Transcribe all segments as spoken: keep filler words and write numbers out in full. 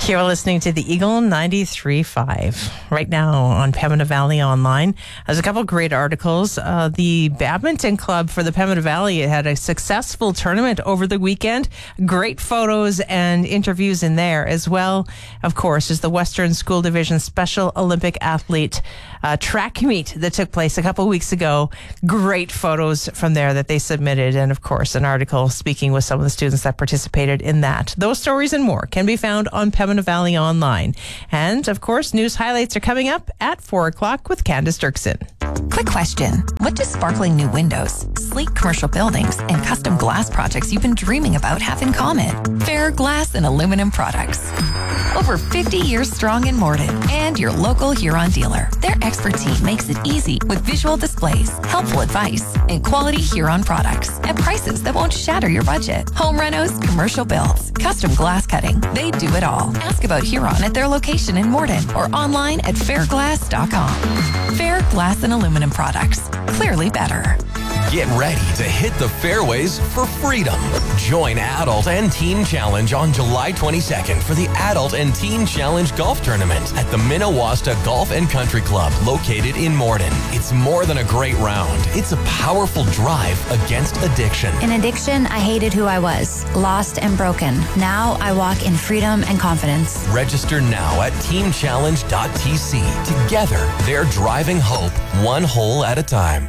You're listening to the Eagle ninety-three point five. Right now on Pembina Valley Online, there's a couple of great articles. Uh, the badminton club for the Pembina Valley had a successful tournament over the weekend. Great photos and interviews in there, as well, of course, as the Western School Division Special Olympic Athlete uh, track meet that took place a couple weeks ago. Great photos from there that they submitted, and of course, an article speaking with some of the students that participated in that. Those stories and more can be found on Pembina Valley Online. And, of course, news highlights are coming up at four o'clock with Candace Dirksen. Quick question. What do sparkling new windows, sleek commercial buildings, and custom glass projects you've been dreaming about have in common? Fair Glass and Aluminum Products. Over fifty years strong in Morden and your local Huron dealer. Their expertise makes it easy with visual displays, helpful advice, and quality Huron products at prices that won't shatter your budget. Home renos, commercial builds, custom glass cutting. They do it all. Ask about Huron at their location in Morden or online at fair glass dot com. Fair Glass and Aluminum Products. Clearly better. Get ready to hit the fairways for freedom. Join Adult and Teen Challenge on July twenty-second for the Adult and Teen Challenge Golf Tournament at the Minnewasta Golf and Country Club located in Morden. It's more than a great round. It's a powerful drive against addiction. In addiction, I hated who I was, lost and broken. Now I walk in freedom and confidence. Register now at team challenge dot t c. Together, they're driving hope one hole at a time.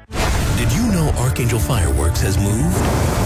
Did you know Archangel Fireworks has moved?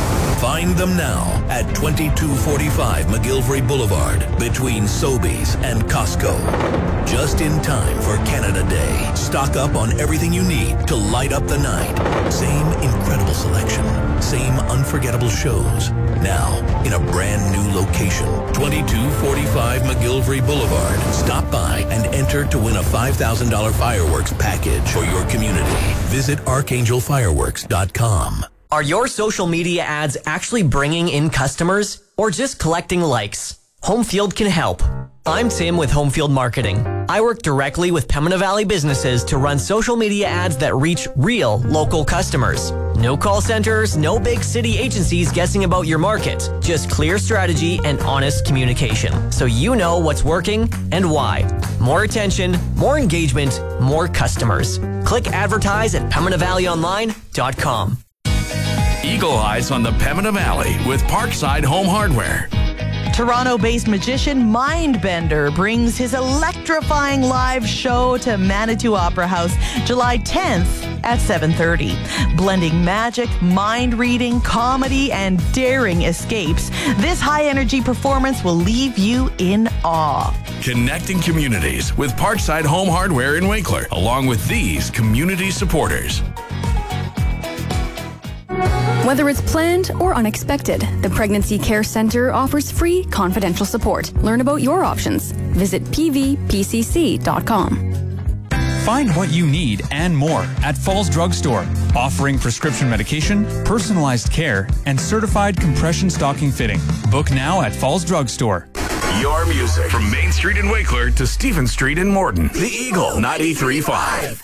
Find them now at twenty-two forty-five McGillivray Boulevard between Sobeys and Costco. Just in time for Canada Day. Stock up on everything you need to light up the night. Same incredible selection. Same unforgettable shows. Now in a brand new location. twenty-two forty-five McGillivray Boulevard. Stop by and enter to win a five thousand dollars fireworks package for your community. Visit archangel fireworks dot com. Are your social media ads actually bringing in customers or just collecting likes? Homefield can help. I'm Tim with Homefield Marketing. I work directly with Pembina Valley businesses to run social media ads that reach real local customers. No call centers, no big city agencies guessing about your market. Just clear strategy and honest communication, so you know what's working and why. More attention, more engagement, more customers. Click advertise at pembina valley online dot com. Eagle Eyes on the Pembina Valley with Parkside Home Hardware. Toronto-based magician Mindbender brings his electrifying live show to Manitou Opera House July tenth at seven thirty. Blending magic, mind reading, comedy, and daring escapes, this high-energy performance will leave you in awe. Connecting communities with Parkside Home Hardware in Winkler, along with these community supporters. Whether it's planned or unexpected, the Pregnancy Care Centre offers free confidential support. Learn about your options. Visit p v p c c dot com. Find what you need and more at Falls Drug Store, offering prescription medication, personalized care, and certified compression stocking fitting. Book now at Falls Drug Store. Your music from Main Street in Winkler to Stephen Street in Morden. The Eagle ninety-three point five.